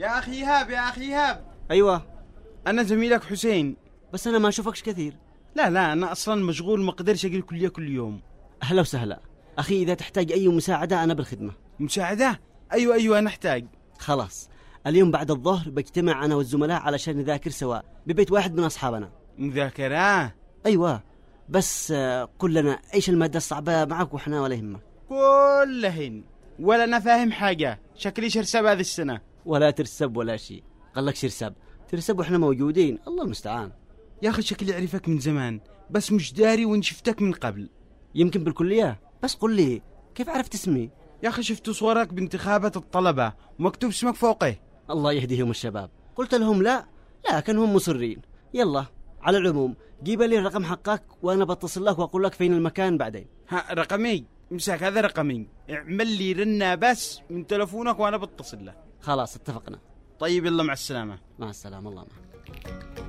يا أخي إيهاب، يا أخي إيهاب. أيوة، أنا زميلك حسين. بس أنا ما أشوفكش كثير. لا أنا أصلا مشغول، ما أقدرش أجي الكلية كل يوم. أهلا وسهلا أخي، إذا تحتاج أي مساعدة أنا بالخدمة. مساعدة؟ أيوة أنا أحتاج. خلاص، اليوم بعد الظهر بجتمع أنا والزملاء علشان نذاكر سوا ببيت واحد من أصحابنا. مذاكرة؟ أيوة، بس قل لنا إيش المادة الصعبة معك وإحنا ولا يهمك. كلهن ولا أنا فاهم حاجة، شكلي شرسب هذه السنة. ولا ترسب ولا شيء، قال لك ترسب وإحنا موجودين، الله المستعان. يا أخي شكلي أعرفك من زمان، بس مش داري وإن شفتك من قبل. يمكن بالكلية، بس قل لي كيف عرفت اسمي؟ يا أخي شفت صورك بانتخابات الطلبة ومكتوب اسمك فوقه. الله يهديهم الشباب. قلت لهم لا لكنهم مصرين. يلا، على العموم جيب لي الرقم حقك وأنا بتصل لك وأقول لك فين المكان بعدين. ها، رقمي؟ امسك هذا رقمي، اعمل لي رنة بس من تلفونك وأنا بتصل له. خلاص اتفقنا. طيب يلا، مع السلامة. مع السلامة، الله معك.